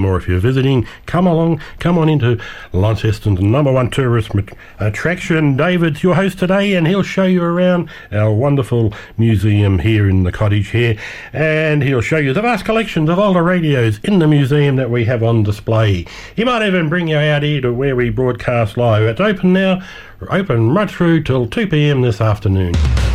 Or if you're visiting, come on into Launceston's number one tourist attraction. David's your host today, and he'll show you around our wonderful museum here in the cottage here, and he'll show you the vast collections of older radios in the museum that we have on display. He might even bring you out here to where we broadcast live. It's open now, open right through till 2 p.m. this afternoon.